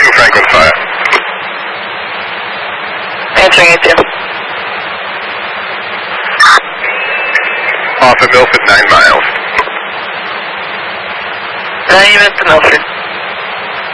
2 Franklin Fire. Answering it, Jim. Off of Milford, 9 miles. 9 units to Milford.